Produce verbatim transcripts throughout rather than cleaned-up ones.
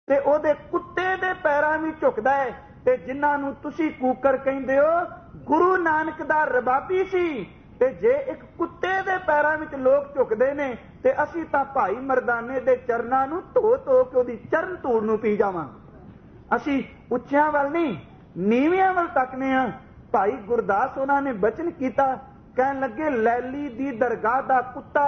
ਤੇ ਉਹਦੇ ਕੁੱਤੇ ਦੇ ਪੈਰਾਂ ਵੀ ਝੁਕਦਾ ਹੈ। ਤੇ ਜਿਨ੍ਹਾਂ ਨੂੰ ਤੁਸੀਂ ਕੂਕਰ ਕਹਿੰਦੇ ਹੋ, ਗੁਰੂ ਨਾਨਕ ਦਾ ਰਬਾਬੀ ਸੀ। ਤੇ ਜੇ ਇੱਕ ਕੁੱਤੇ ਦੇ ਪੈਰਾਂ ਵਿੱਚ ਲੋਕ ਝੁਕਦੇ ਨੇ ਤੇ ਅਸੀਂ ਤਾਂ ਭਾਈ ਮਰਦਾਨੇ ਦੇ ਚਰਨਾਂ ਨੂੰ ਧੋ ਧੋ ਕੇ ਉਹਦੀ ਚਰਨ ਧੂੜ ਨੂੰ ਪੀ ਜਾਵਾਂਗੇ। ਅਸੀਂ ਉੱਚਿਆਂ ਵੱਲ ਨਹੀਂ, ਨੀਵਿਆਂ ਵੱਲ ਤੱਕਨੇ ਆ। ਭਾਈ ਗੁਰਦਾਸ ਉਹਨਾਂ ਨੇ ਬਚਨ ਕੀਤਾ, ਕਹਿਣ ਲੱਗੇ, ਲੈਲੀ ਦੀ ਦਰਗਾਹ ਦਾ ਕੁੱਤਾ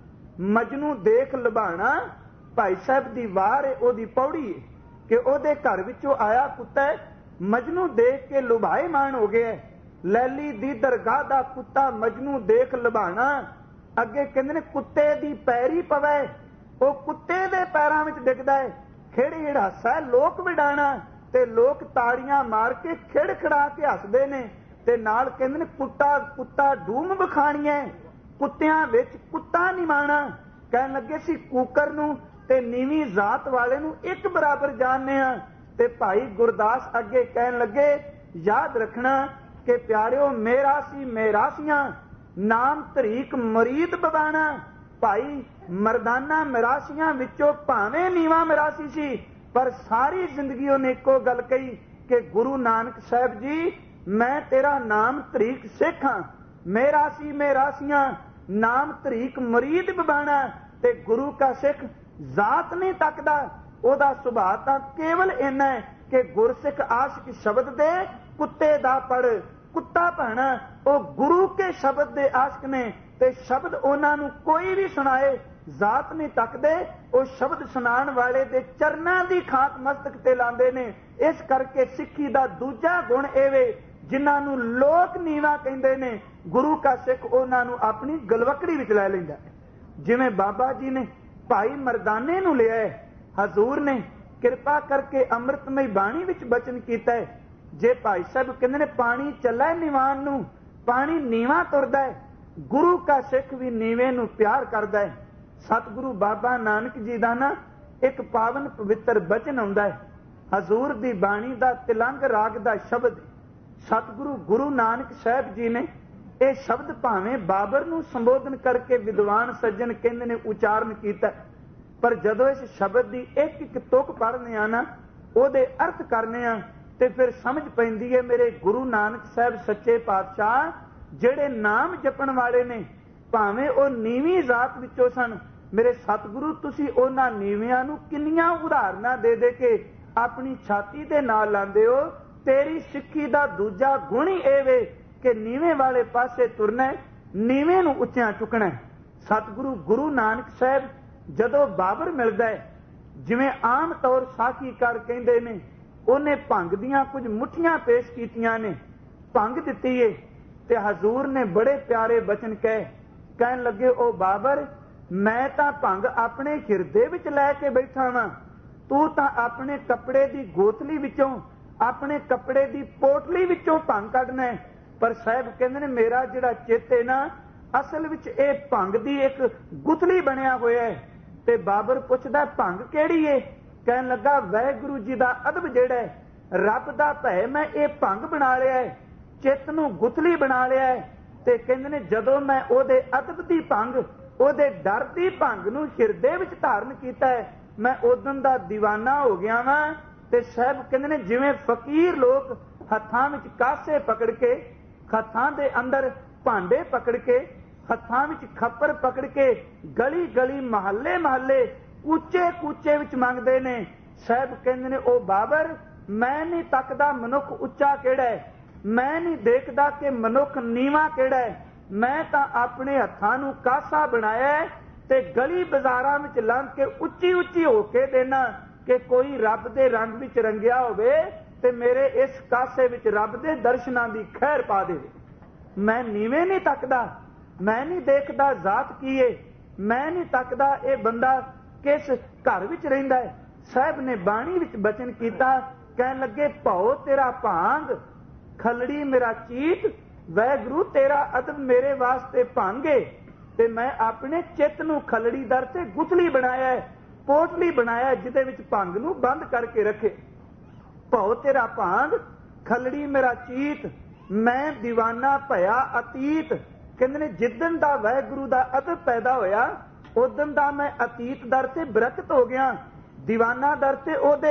ਮਜਨੂ ਦੇਖ ਲੁਭਾਣਾ। ਭਾਈ ਸਾਹਿਬ ਦੀ ਵਾਰ ਹੈ, ਉਹਦੀ ਪੌੜੀ ਹੈ ਕਿ ਉਹਦੇ ਘਰ ਵਿੱਚੋਂ ਆਇਆ ਕੁੱਤਾ ਮਜਨੂ ਦੇਖ ਕੇ ਲੁਭਾਏਮਾਨ ਹੋ ਗਿਆ। ਲੈਲੀ ਦੀ ਦਰਗਾਹ ਦਾ ਕੁੱਤਾ ਮਜਨੂ ਦੇਖ ਲੁਭਾਣਾ। ਅੱਗੇ ਕਹਿੰਦੇ ਨੇ ਕੁੱਤੇ ਦੀ ਪੈਰੀ ਪਵੇ, ਉਹ ਕੁੱਤੇ ਦੇ ਪੈਰਾਂ ਵਿੱਚ ਡਿੱਗਦਾ ਹੈ। ਖਿੜ ਹਾਸਾ ਲੋਕ ਵਿਡਾਣਾ, ਤੇ ਲੋਕ ਤਾੜੀਆਂ ਮਾਰ ਕੇ ਖਿੜ ਖੜਾ ਕੇ ਹੱਸਦੇ ਨੇ। ਤੇ ਨਾਲ ਕਹਿੰਦੇ ਨੇ ਕੁੱਤਾ ਕੁੱਤਾ ਡੂਮ ਬਖਾਣੀਆਂ, ਕੁੱਤਿਆਂ ਵਿੱਚ ਕੁੱਤਾ ਨਿਮਾਣਾ। ਕਹਿਣ ਲੱਗੇ ਸੀ ਕੂਕਰ ਨੂੰ ਤੇ ਨੀਵੀਂ ਜ਼ਾਤ ਵਾਲੇ ਨੂੰ ਇੱਕ ਬਰਾਬਰ ਜਾਣਦੇ ਆ। ਤੇ ਭਾਈ ਗੁਰਦਾਸ ਅੱਗੇ ਕਹਿਣ ਲੱਗੇ, ਯਾਦ ਰੱਖਣਾ ਕਿ ਪਿਆਰਿਓ, ਮੇਰਾ ਸੀ ਮੇਰਾਸੀਆਂ ਨਾਮ ਤਰੀਕ ਮੁਰੀਦ ਬਵਾਣਾ। ਭਾਈ ਮਰਦਾਨਾ ਮਿਰਾਸੀਆਂ ਵਿੱਚੋਂ ਭਾਵੇਂ ਨੀਵਾਂ ਮਿਰਾਸੀ ਸੀ, ਪਰ ਸਾਰੀ ਜ਼ਿੰਦਗੀ ਉਹਨੇ ਇੱਕੋ ਗੱਲ ਕਹੀ ਕਿ ਗੁਰੂ ਨਾਨਕ ਸਾਹਿਬ ਜੀ, ਮੈਂ ਤੇਰਾ ਨਾਮ ਤਰੀਕ ਸਿੱਖ ਹਾਂ। ਮੇਰਾ ਸੀ ਮੇਰਾਸੀਆਂ ਨਾਮ ਤਰੀਕ ਮੁਰੀਦ ਬਵਾਣਾ। ਤੇ ਗੁਰੂ ਕਾ ਸਿੱਖ ਜ਼ਾਤ ਨਹੀਂ ਤੱਕਦਾ, ਉਹਦਾ ਸੁਭਾਅ ਤਾਂ ਕੇਵਲ ਇੰਨਾ ਹੈ ਕਿ ਗੁਰਸਿੱਖ ਆਸ਼ਿਕ ਸ਼ਬਦ ਦੇ ਕੁੱਤੇ ਦਾ ਪੜ ਕੁੱਤਾ ਭਾਣਾ। ਉਹ ਗੁਰੂ ਕੇ ਸ਼ਬਦ ਦੇ ਆਸ਼ਿਕ ਨੇ ਤੇ ਸ਼ਬਦ ਉਹਨਾਂ ਨੂੰ ਕੋਈ ਵੀ ਸੁਣਾਏ, ਜ਼ਾਤ ਨਹੀਂ ਤੱਕਦੇ। ਉਹ ਸ਼ਬਦ ਸੁਣਾਉਣ ਵਾਲੇ ਦੇ ਚਰਨਾਂ ਦੀ ਖਾਕ ਮਸਤਕ ਤੇ ਲਾਉਂਦੇ ਨੇ। ਇਸ ਕਰਕੇ ਸਿੱਖੀ ਦਾ ਦੂਜਾ ਗੁਣ ਇਹ ਵੇ, ਜਿਨ੍ਹਾਂ ਨੂੰ ਲੋਕ ਨੀਵਾ ਕਹਿੰਦੇ ਨੇ, ਗੁਰੂ ਕਾ ਸਿੱਖ ਉਹਨਾਂ ਨੂੰ ਆਪਣੀ ਗਲਵਕੜੀ ਵਿੱਚ ਲੈ ਲੈਂਦਾ। ਜਿਵੇਂ ਬਾਬਾ ਜੀ ਨੇ ਭਾਈ ਮਰਦਾਨੇ ਨੂੰ ਲਿਆ, ਹਜ਼ੂਰ ਨੇ ਕਿਰਪਾ ਕਰਕੇ ਅੰਮ੍ਰਿਤਮਈ ਬਾਣੀ ਵਿੱਚ ਬਚਨ ਕੀਤਾ ਹੈ, ਜੇ ਭਾਈ ਸਾਹਿਬ ਕਹਿੰਦੇ ਨੇ ਪਾਣੀ ਚੱਲਾ ਨਿਵਾਨ ਨੂੰ, ਪਾਣੀ ਨੀਵਾ ਤੁਰਦਾ ਹੈ, ਗੁਰੂ ਕਾ ਸਿੱਖ ਵੀ ਨੀਵੇਂ ਨੂੰ ਪਿਆਰ ਕਰਦਾ ਹੈ। ਸਤਿਗੁਰੂ ਬਾਬਾ ਨਾਨਕ ਜੀ ਦਾ ਨਾ ਇੱਕ ਪਾਵਨ ਪਵਿੱਤਰ ਬਚਨ ਆਉਂਦਾ ਹੈ, ਹਜ਼ੂਰ ਦੀ ਬਾਣੀ ਦਾ ਤਿਲੰਗ ਰਾਗ ਦਾ ਸ਼ਬਦ। ਸਤਿਗੁਰੂ ਗੁਰੂ ਨਾਨਕ ਸਾਹਿਬ ਜੀ ਨੇ ਇਹ ਸ਼ਬਦ ਭਾਵੇਂ ਬਾਬਰ ਨੂੰ ਸੰਬੋਧਨ ਕਰਕੇ ਵਿਦਵਾਨ ਸੱਜਣ ਕਹਿੰਦੇ ਨੇ ਉਚਾਰਨ ਕੀਤਾ, ਪਰ ਜਦੋਂ ਇਸ ਸ਼ਬਦ ਦੀ ਇੱਕ ਇੱਕ ਤੁਕ ਪੜ੍ਹਨੇ ਆ ਨਾ, ਉਹਦੇ ਅਰਥ ਕਰਨੇ ਆ, ਤੇ ਫਿਰ ਸਮਝ ਪੈਂਦੀ ਹੈ ਮੇਰੇ ਗੁਰੂ ਨਾਨਕ ਸਾਹਿਬ ਸੱਚੇ ਪਾਤਸ਼ਾਹ ਜਿਹੜੇ ਨਾਮ ਜਪਣ ਵਾਲੇ ਨੇ, ਭਾਵੇਂ ਉਹ ਨੀਵੀਂ ਜ਼ਾਤ ਵਿੱਚੋਂ ਸਨ, ਮੇਰੇ ਸਤਿਗੁਰੂ ਤੁਸੀਂ ਉਹਨਾਂ ਨੀਵਿਆਂ ਨੂੰ ਕਿੰਨੀਆਂ ਉਦਾਹਰਨਾਂ ਦੇ ਦੇ ਕੇ ਆਪਣੀ ਛਾਤੀ ਦੇ ਨਾਲ ਲਾਉਂਦੇ ਹੋ। ਤੇਰੀ ਸਿੱਖੀ ਦਾ ਦੂਜਾ ਗੁਣ ਹੀ ਇਹ ਵੇ ਕਿ ਨੀਵੇਂ ਵਾਲੇ ਪਾਸੇ ਤੁਰਨਾ, ਨੀਵੇਂ ਨੂੰ ਉੱਚਿਆਂ ਚੁੱਕਣਾ। ਸਤਿਗੁਰੂ ਗੁਰੂ ਨਾਨਕ ਸਾਹਿਬ ਜਦੋਂ ਬਾਬਰ ਮਿਲਦਾ ਹੈ, ਜਿਵੇਂ ਆਮ ਤੌਰ ਸਾਖੀਕਾਰ ਕਹਿੰਦੇ ਨੇ, ਉਹਨੇ ਭੰਗ ਦੀਆਂ ਕੁਝ ਮੁੱਠੀਆਂ ਪੇਸ਼ ਕੀਤੀਆਂ ਨੇ, ਭੰਗ ਦਿੱਤੀ ਏ, ਤੇ ਹਜ਼ੂਰ ਨੇ ਬੜੇ ਪਿਆਰੇ ਬਚਨ ਕਹੇ, ਕਹਿਣ ਲੱਗੇ, ਉਹ ਬਾਬਰ, ਮੈਂ ਤਾਂ ਭੰਗ ਆਪਣੇ ਹਿਰਦੇ ਵਿੱਚ ਲੈ ਕੇ ਬੈਠਾ ਵਾਂ, ਤੂੰ ਤਾਂ ਆਪਣੇ ਕੱਪੜੇ ਦੀ ਗੋਥਲੀ ਵਿੱਚੋਂ, ਆਪਣੇ ਕੱਪੜੇ ਦੀ ਪੋਟਲੀ ਵਿੱਚੋਂ ਭੰਗ ਕੱਢਣਾ ਹੈ। ਪਰ ਸਾਹਿਬ ਕਹਿੰਦੇ ਨੇ ਮੇਰਾ ਜਿਹੜਾ ਚਿੱਤ ਹੈ ਨਾ, ਅਸਲ ਵਿੱਚ ਇਹ ਭੰਗ ਦੀ ਇੱਕ ਗੁਥਲੀ ਬਣਿਆ ਹੋਇਆ ਹੈ। ਤੇ ਬਾਬਰ ਪੁੱਛਦਾ ਭੰਗ ਕਿਹੜੀ ਏ? ਕਹਿਣ ਲੱਗਾ ਵਾਹਿਗੁਰੂ ਜੀ ਦਾ ਅਦਬ ਜਿਹੜਾ ਹੈ, ਰੱਬ ਦਾ ਭੈ, ਮੈਂ ਇਹ ਭੰਗ ਬਣਾ ਲਿਆ ਹੈ, ਚਿੱਤ ਨੂੰ ਗੁਥਲੀ ਬਣਾ ਲਿਆ ਹੈ। ਤੇ ਕਹਿੰਦੇ ਨੇ ਜਦੋਂ ਮੈਂ ਉਹਦੇ ਅਦਬ ਦੀ ਭੰਗ, ਉਹਦੇ ਡਰ ਦੀ ਭੰਗ ਨੂੰ ਹਿਰਦੇ ਵਿੱਚ ਧਾਰਨ ਕੀਤਾ ਹੈ, ਮੈਂ ਉਦੋਂ ਦਾ ਦੀਵਾਨਾ ਹੋ ਗਿਆ ਵਾਂ। ਤੇ ਸਾਹਿਬ ਕਹਿੰਦੇ ਨੇ ਜਿਵੇਂ ਫਕੀਰ ਲੋਕ ਹੱਥਾਂ ਵਿੱਚ ਕਾਸੇ ਪਕੜ ਕੇ, ਹੱਥਾਂ ਦੇ ਅੰਦਰ ਭਾਂਡੇ ਪਕੜ ਕੇ, ਹੱਥਾਂ ਵਿੱਚ ਖੱਪਰ ਪਕੜ ਕੇ ਗਲੀ ਗਲੀ ਮਹੱਲੇ ਮਹੱਲੇ ਕੂਚੇ ਕੂਚੇ ਵਿੱਚ ਮੰਗਦੇ ਨੇ, ਸਾਹਿਬ ਕਹਿੰਦੇ ਨੇ ਉਹ ਬਾਬਰ, ਮੈਂ ਨਹੀਂ ਤੱਕਦਾ ਮਨੁੱਖ ਉੱਚਾ ਕਿਹੜਾ ਹੈ, ਮੈਂ ਨਹੀਂ ਦੇਖਦਾ ਕਿ ਮਨੁੱਖ ਨੀਵਾਂ ਕਿਹੜਾ ਹੈ, ਮੈਂ ਤਾਂ ਆਪਣੇ ਹੱਥਾਂ ਨੂੰ ਕਾਸਾ ਬਣਾਇਆ ਤੇ ਗਲੀ ਬਾਜ਼ਾਰਾਂ ਵਿੱਚ ਲੰਘ ਕੇ ਉੱਚੀ ਉੱਚੀ ਹੋ ਕੇ ਦੇਣਾ ਕਿ ਕੋਈ ਰੱਬ ਦੇ ਰੰਗ ਵਿੱਚ ਰੰਗਿਆ ਹੋਵੇ ਤੇ ਮੇਰੇ ਇਸ ਕਾਸੇ ਵਿੱਚ ਰੱਬ ਦੇ ਦਰਸ਼ਨਾਂ ਦੀ ਖੈਰ ਪਾ ਦੇਵੇ। ਮੈਂ ਨੀਵੇਂ ਨਹੀਂ ਤੱਕਦਾ, ਮੈਂ ਨਹੀਂ ਦੇਖਦਾ ਜ਼ਾਤ ਕੀ ਏ, ਮੈਂ ਨਹੀਂ ਤੱਕਦਾ ਇਹ ਬੰਦਾ ਕਿਸ ਘਰ ਵਿੱਚ ਰਹਿੰਦਾ ਹੈ। ਸਾਹਿਬ ਨੇ ਬਾਣੀ ਵਿੱਚ ਬਚਨ ਕੀਤਾ, ਕਹਿਣ ਲੱਗੇ ਭਉ ਤੇਰਾ ਭਾਂਗ, ਖਲੜੀ ਮੇਰਾ ਚੀਤ, ਵਾਹਿਗੁਰੂ ਤੇਰਾ ਅਦਬ ਮੇਰੇ ਵਾਸਤੇ ਭੰਗੇ, ਤੇ ਮੈਂ ਆਪਣੇ ਚਿੱਤ ਨੂੰ ਖਲੜੀ ਦਰ ਤੇ ਗੁਥਲੀ ਬਣਾਇਆ, ਪੋਟਲੀ ਬਣਾਇਆ, ਜਿਹਦੇ ਵਿੱਚ ਭੰਗ ਨੂੰ ਬੰਦ ਕਰਕੇ ਰੱਖੇ। ਭਉ ਤੇਰਾ ਭਾਂਗ, ਖਲੜੀ ਮੇਰਾ ਚੀਤ, ਮੈਂ ਦੀਵਾਨਾ ਭਇਆ ਅਤੀਤ। ਕਹਿੰਦੇ ਨੇ ਜਿੱਦਣ ਦਾ ਵਾਹਿਗੁਰੂ ਦਾ ਅਦਬ ਪੈਦਾ ਹੋਇਆ, ਉਦੋਂ ਦਾ ਮੈਂ ਅਤੀਤ ਦਰ ਤੇ ਬਰਕਤ ਹੋ ਗਿਆ, ਦੀਵਾਨਾ ਦਰ ਤੇ ਉਹਦੇ